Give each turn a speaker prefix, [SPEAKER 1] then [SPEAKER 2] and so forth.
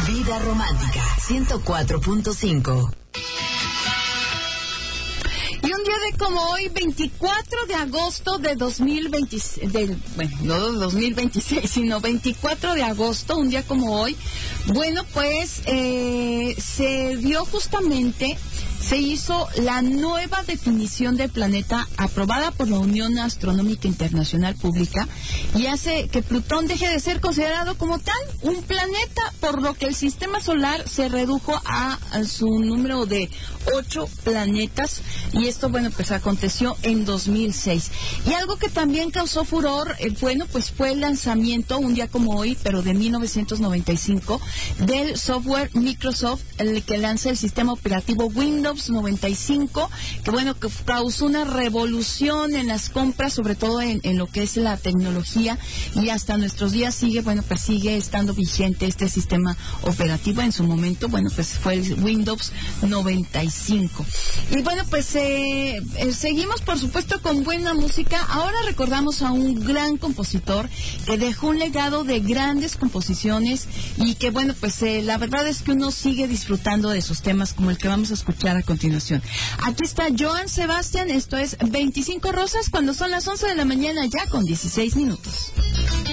[SPEAKER 1] Vida Romántica 104.5.
[SPEAKER 2] Y un día de como hoy, 24 de agosto de 2026, no de 2026, sino 24 de agosto, un día como hoy, bueno, pues se dio justamente, se hizo la nueva definición del planeta aprobada por la Unión Astronómica Internacional Pública y hace que Plutón deje de ser considerado como tal un planeta, por lo que el sistema solar se redujo a su número de 8 planetas, y esto, bueno, pues aconteció en 2006. Y algo que también causó furor, bueno, pues fue el lanzamiento, un día como hoy, pero de 1995, del software Microsoft, el que lanza el sistema operativo Windows 95, que bueno, que causó una revolución en las compras, sobre todo en lo que es la tecnología, y hasta nuestros días sigue, bueno, pues sigue estando vigente este sistema operativo. En su momento, bueno, pues fue el Windows 95. Y bueno, pues seguimos, por supuesto, con buena música. Ahora recordamos a un gran compositor que dejó un legado de grandes composiciones y que, bueno, pues la verdad es que uno sigue disfrutando de sus temas, como el que vamos a escuchar a continuación. Aquí está Joan Sebastián, esto es 25 Rosas, cuando son las 11 de la mañana ya con 16 minutos.